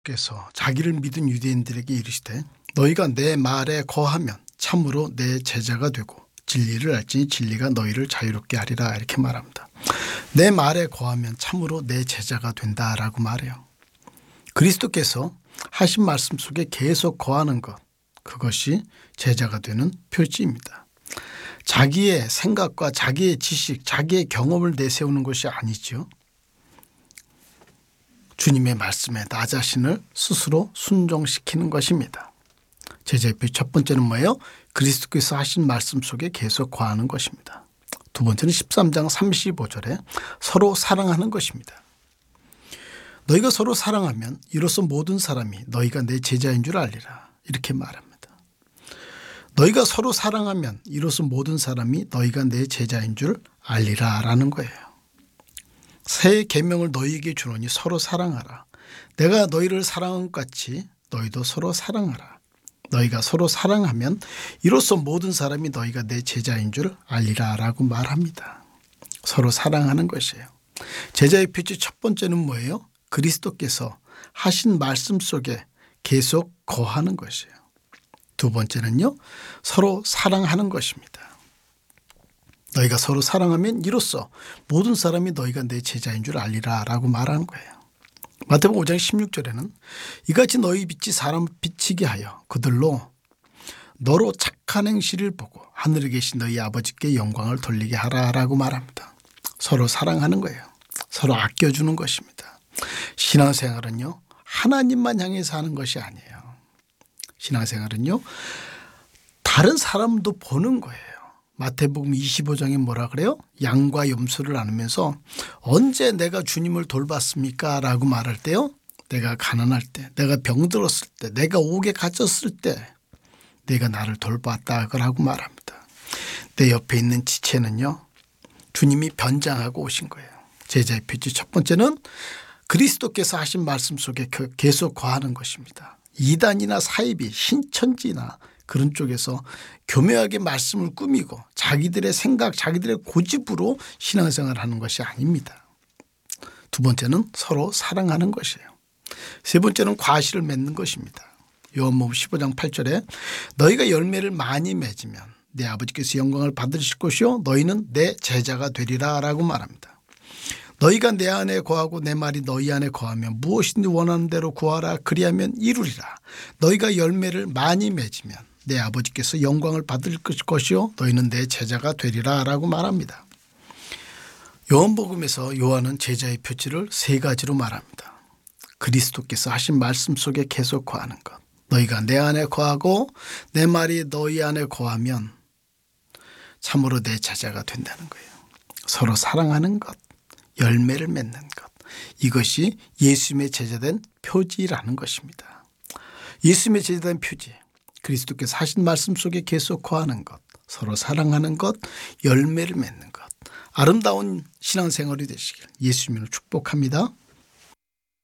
께서 자기를 믿은 유대인들에게 이르시되 너희가 내 말에 거하면 참으로 내 제자가 되고 진리를 알지니 진리가 너희를 자유롭게 하리라 이렇게 말합니다. 내 말에 거하면 참으로 내 제자가 된다라고 말해요. 그리스도께서 하신 말씀 속에 계속 거하는 것, 그것이 제자가 되는 표지입니다. 자기의 생각과 자기의 지식, 자기의 경험을 내세우는 것이 아니죠. 주님의 말씀에 나 자신을 스스로 순종시키는 것입니다. 제자의 표지 첫 번째는 뭐예요? 그리스도께서 하신 말씀 속에 계속 거하는 것입니다. 두 번째는 13장 35절에 서로 사랑하는 것입니다. 너희가 서로 사랑하면 이로써 모든 사람이 너희가 내 제자인 줄 알리라 이렇게 말합니다. 너희가 서로 사랑하면 이로써 모든 사람이 너희가 내 제자인 줄 알리라 라는 거예요. 새 계명을 너희에게 주노니 서로 사랑하라. 내가 너희를 사랑한 것 같이 너희도 서로 사랑하라. 너희가 서로 사랑하면 이로써 모든 사람이 너희가 내 제자인 줄 알리라 라고 말합니다. 서로 사랑하는 것이에요. 제자의 표지 첫 번째는 뭐예요? 그리스도께서 하신 말씀 속에 계속 거하는 것이에요. 두 번째는요, 서로 사랑하는 것입니다. 너희가 서로 사랑하면 이로써 모든 사람이 너희가 내 제자인 줄 알리라 라고 말하는 거예요. 마태복음 5장 16절에는 이같이 너희 빛이 사람을 비치게 하여 그들로 너로 착한 행실을 보고 하늘에 계신 너희 아버지께 영광을 돌리게 하라 라고 말합니다. 서로 사랑하는 거예요. 서로 아껴주는 것입니다. 신앙생활은요, 하나님만 향해서 하는 것이 아니에요. 신앙생활은요, 다른 사람도 보는 거예요. 마태복음 25장에 뭐라 그래요? 양과 염소를 나누면서 언제 내가 주님을 돌봤습니까? 라고 말할 때요. 내가 가난할 때, 내가 병들었을 때, 내가 옥에 갇혔을 때 내가 나를 돌봤다고 말합니다. 내 옆에 있는 지체는요. 주님이 변장하고 오신 거예요. 제자의 표지 첫 번째는 그리스도께서 하신 말씀 속에 계속 거하는 것입니다. 이단이나 사이비, 신천지나 그런 쪽에서 교묘하게 말씀을 꾸미고 자기들의 생각, 자기들의 고집으로 신앙생활을 하는 것이 아닙니다. 두 번째는 서로 사랑하는 것이에요. 세 번째는 과실을 맺는 것입니다. 요한복음 15장 8절에 너희가 열매를 많이 맺으면 내 아버지께서 영광을 받으실 것이요 너희는 내 제자가 되리라 라고 말합니다. 너희가 내 안에 거하고 내 말이 너희 안에 거하면 무엇이든지 원하는 대로 구하라 그리하면 이루리라. 너희가 열매를 많이 맺으면 내 아버지께서 영광을 받을 것이요 너희는 내 제자가 되리라 라고 말합니다. 요한복음에서 요한은 제자의 표지를 세 가지로 말합니다. 그리스도께서 하신 말씀 속에 계속 거하는 것. 너희가 내 안에 거하고 내 말이 너희 안에 거하면 참으로 내 제자가 된다는 거예요. 서로 사랑하는 것, 열매를 맺는 것. 이것이 예수님의 제자된 표지라는 것입니다. 예수님의 제자된 표지. 그리스도께서 하신 말씀 속에 계속 거하는 것, 서로 사랑하는 것, 열매를 맺는 것. 아름다운 신앙생활이 되시길 예수님을 축복합니다.